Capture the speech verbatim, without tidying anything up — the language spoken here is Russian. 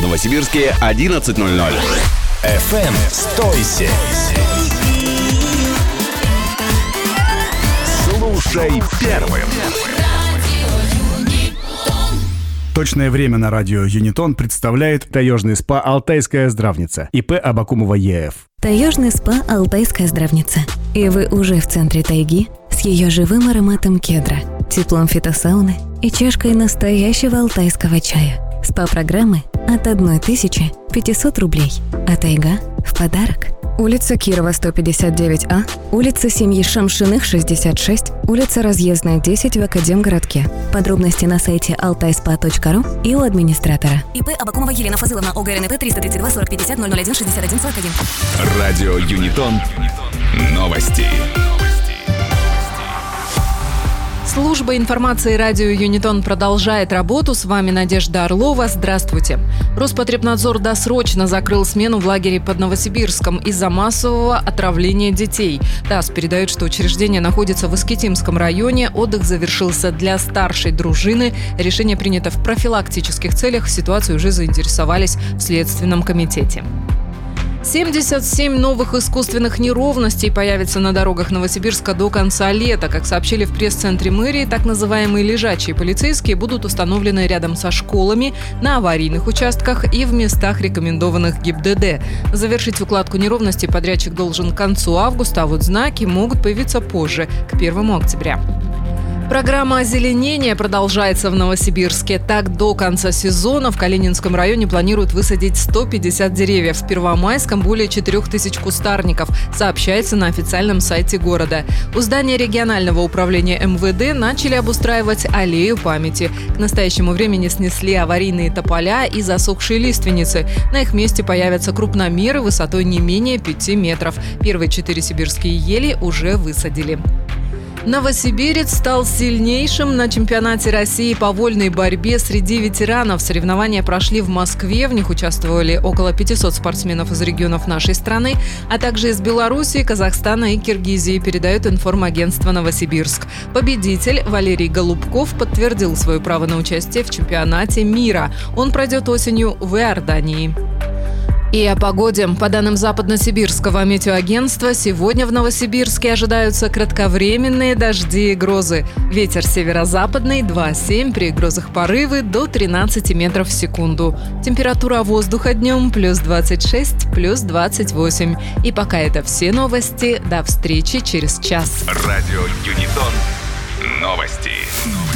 Новосибирске одиннадцать ноль ноль. эф эм сто семь. Слушай первым. Точное время на радио Юнитон представляет таежный спа «Алтайская здравница» ИП Абакумова ЕФ. Таежный спа «Алтайская здравница». И вы уже в центре тайги с ее живым ароматом кедра, теплом фитосауны и чашкой настоящего алтайского чая. СПА-программы от тысячи пятисот рублей, а тайга в подарок. Улица Кирова, сто пятьдесят девять А, улица семьи Шамшиных, шестьдесят шесть, улица Разъездная, десять в Академгородке. Подробности на сайте алтайспа точка ру и у администратора. ИП Абакумова Елена Фазыловна, ОГРНП триста тридцать два сорок пятьдесят ноль ноль один шестьдесят один сорок один. Радио Юнитон. Новости. Служба информации радио Юнитон продолжает работу. С вами Надежда Орлова. Здравствуйте. Роспотребнадзор досрочно закрыл смену в лагере под Новосибирском из-за массового отравления детей. ТАСС передает, что учреждение находится в Искитимском районе. Отдых завершился для старшей дружины. Решение принято в профилактических целях. Ситуацией уже заинтересовались в Следственном комитете. семьдесят семь новых искусственных неровностей появится на дорогах Новосибирска до конца лета. Как сообщили в пресс-центре мэрии, так называемые лежачие полицейские будут установлены рядом со школами, на аварийных участках и в местах, рекомендованных ГИБДД. Завершить укладку неровностей подрядчик должен к концу августа, а вот знаки могут появиться позже, к первому октября. Программа озеленения продолжается в Новосибирске. Так, до конца сезона в Калининском районе планируют высадить сто пятьдесят деревьев. В Первомайском более четырех тысяч кустарников, сообщается на официальном сайте города. У здания регионального управления эм вэ дэ начали обустраивать аллею памяти. К настоящему времени снесли аварийные тополя и засохшие лиственницы. На их месте появятся крупномеры высотой не менее пяти метров. Первые четыре сибирские ели уже высадили. Новосибирец стал сильнейшим на чемпионате России по вольной борьбе среди ветеранов. Соревнования прошли в Москве. В них участвовали около пятисот спортсменов из регионов нашей страны, а также из Белоруссии, Казахстана и Киргизии, передает информагентство «Новосибирск». Победитель Валерий Голубков подтвердил свое право на участие в чемпионате мира. Он пройдет осенью в Иордании. И о погоде. По данным Западносибирского метеоагентства, сегодня в Новосибирске ожидаются кратковременные дожди и грозы. Ветер северо-западный два семь, при грозах порывы до тринадцати метров в секунду. Температура воздуха днем плюс двадцать шесть, плюс двадцать восемь. И пока это все новости. До встречи через час. Радио Юнитон. Новости.